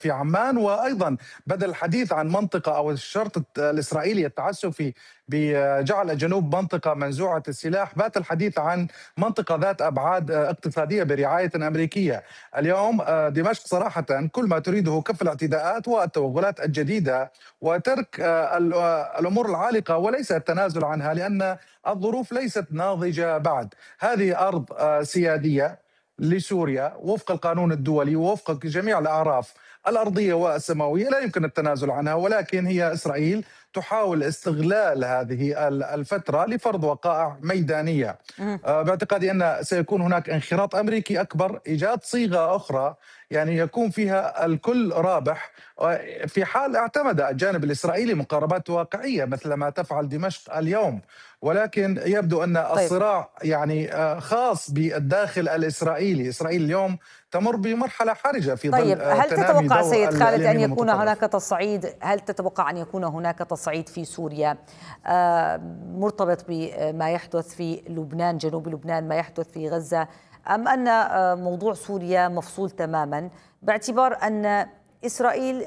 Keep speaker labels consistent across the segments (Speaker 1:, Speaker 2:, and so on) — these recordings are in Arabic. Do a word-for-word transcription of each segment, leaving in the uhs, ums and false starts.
Speaker 1: في عمان، وأيضا بدل الحديث عن منطقة أو الشرط الإسرائيلي التعسفي بجعل الجنوب منطقة منزوعة السلاح، بات الحديث عن منطقة ذات أبعاد اقتصادية برعاية أمريكية. اليوم دمشق صراحة كل ما تريده كف الاعتداءات والتوغلات الجديدة وترك الأمور العالقة وليس التنازل عنها، لأن الظروف ليست ناضجة بعد. هذه أرض سيادية لسوريا وفق القانون الدولي ووفق جميع الأعراف الأرضية والسماوية، لا يمكن التنازل عنها، ولكن هي إسرائيل تحاول استغلال هذه الفترة لفرض وقائع ميدانية. باعتقادي أن سيكون هناك انخراط أمريكي أكبر، إيجاد صيغة أخرى يعني يكون فيها الكل رابح، في حال اعتمد الجانب الإسرائيلي مقاربات واقعية مثل ما تفعل دمشق اليوم. ولكن يبدو أن
Speaker 2: طيب.
Speaker 1: الصراع يعني خاص بالداخل الإسرائيلي. إسرائيل اليوم تمر بمرحلة حرجة في ظل
Speaker 2: طيب، هل
Speaker 1: تنامي
Speaker 2: تتوقع
Speaker 1: دور
Speaker 2: سيد خالد أن
Speaker 1: اليمين
Speaker 2: يكون هناك
Speaker 1: المتطرف.
Speaker 2: تصعيد هل تتوقع أن يكون هناك تصعيد في سوريا آه مرتبط بما يحدث في لبنان، جنوب لبنان، ما يحدث في غزة، أم أن آه موضوع سوريا مفصول تماما باعتبار أن إسرائيل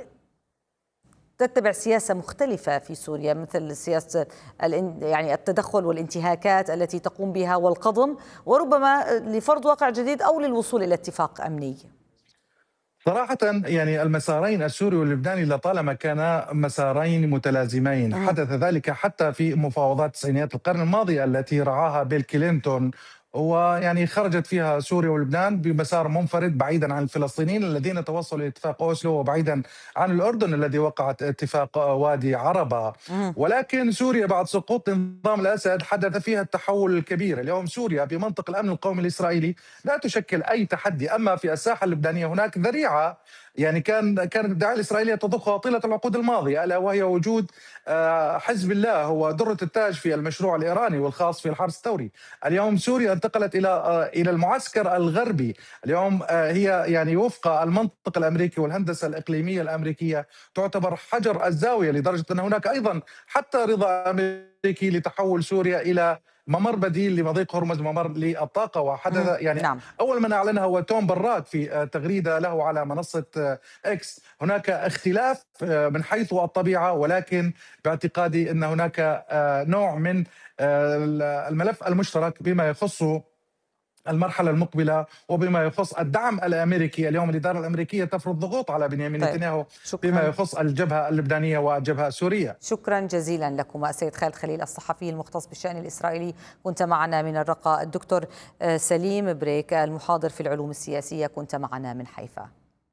Speaker 2: تتبع سياسة مختلفة في سوريا، مثل سياسة يعني التدخل والانتهاكات التي تقوم بها والقضم، وربما لفرض واقع جديد أو للوصول إلى اتفاق أمني؟
Speaker 1: صراحة يعني المسارين السوري واللبناني لطالما كانا مسارين متلازمين. حدث ذلك حتى في مفاوضات تسعينيات القرن الماضي التي رعاها بيل كلينتون، ويعني خرجت فيها سوريا ولبنان بمسار منفرد بعيدا عن الفلسطينيين الذين توصلوا لاتفاق أوسلو، وبعيدا عن الأردن الذي وقعت اتفاق وادي عربة. ولكن سوريا بعد سقوط نظام الأسد حدث فيها التحول الكبير. اليوم سوريا بمنطق الأمن القومي الإسرائيلي لا تشكل أي تحدي، أما في الساحة اللبنانية هناك ذريعة يعني كان كانت الدعاية الإسرائيلية تضخها طيلة العقود الماضية، ألا وهي وجود حزب الله هو درة التاج في المشروع الإيراني والخاص في الحرس الثوري. اليوم سوريا انتقلت إلى إلى المعسكر الغربي. اليوم هي يعني وفق المنطق الأمريكي والهندسة الإقليمية الأمريكية تعتبر حجر الزاوية، لدرجة أن هناك أيضا حتى رضا أمريكي لتحول سوريا إلى ممر بديل لمضيق هرمز، ممر للطاقة. وحدث يعني
Speaker 2: نعم.
Speaker 1: أول من أعلنها هو توم براك في تغريدة له على منصة إكس. هناك اختلاف من حيث الطبيعة، ولكن باعتقادي أن هناك نوع من الملف المشترك بما يخص المرحلة المقبلة وبما يخص الدعم الأمريكي. اليوم الإدارة الأمريكية تفرض ضغوط على بنيامين
Speaker 2: طيب.
Speaker 1: نتنياهو
Speaker 2: شكراً.
Speaker 1: بما يخص الجبهة اللبنانية والجبهة السورية.
Speaker 2: شكرا جزيلا لكم السيد خالد خليل الصحفي المختص بالشأن الإسرائيلي، كنت معنا من الرقة. الدكتور سليم بريك المحاضر في العلوم السياسية، كنت معنا من حيفا.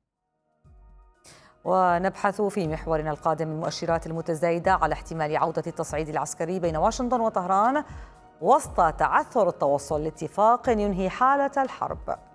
Speaker 2: ونبحث في محورنا القادم المؤشرات المتزايدة على احتمال عودة التصعيد العسكري بين واشنطن وطهران وسط تعثر التوصل لاتفاق ينهي حالة الحرب.